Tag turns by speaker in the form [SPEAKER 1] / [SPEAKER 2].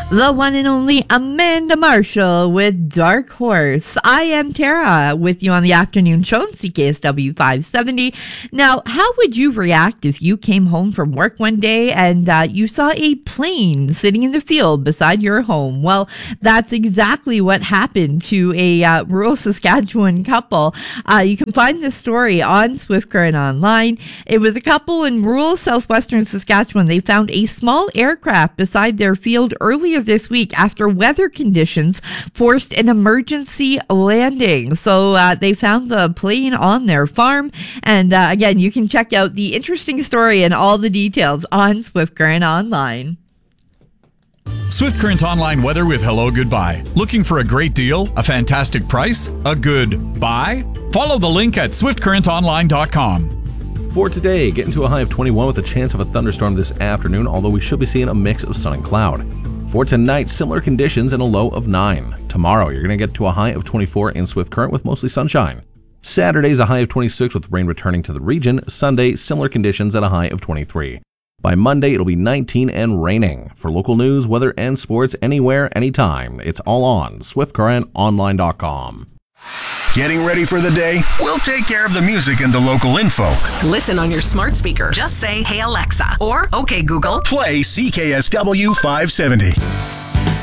[SPEAKER 1] The one and only Amanda Marshall with Dark Horse. I am Tara with you on the afternoon show on CKSW 570. Now, how would you react if you came home from work one day and you saw a plane sitting in the field beside your home? Well, that's exactly what happened to a rural Saskatchewan couple. You can find this story on Swift Current Online. It was a couple in rural southwestern Saskatchewan. They found a small aircraft beside their field earlier this week after weather conditions forced an emergency landing. So they found the plane on their farm. And again, you can check out the interesting story and all the details on Swift Current Online.
[SPEAKER 2] Swift Current Online weather with hello goodbye. Looking for a great deal? A fantastic price? A good buy? Follow the link at swiftcurrentonline.com.
[SPEAKER 3] For today, getting to a high of 21 with a chance of a thunderstorm this afternoon, although we should be seeing a mix of sun and cloud. For tonight, similar conditions and a low of 9. Tomorrow, you're going to get to a high of 24 in Swift Current with mostly sunshine. Saturday's a high of 26 with rain returning to the region. Sunday, similar conditions at a high of 23. By Monday, it'll be 19 and raining. For local news, weather, and sports anywhere, anytime, it's all on swiftcurrentonline.com.
[SPEAKER 4] Getting ready for the day? We'll take care of the music and the local info.
[SPEAKER 5] Listen on your smart speaker. Just say, "Hey Alexa," or "Okay Google."
[SPEAKER 4] Play CKSW 570.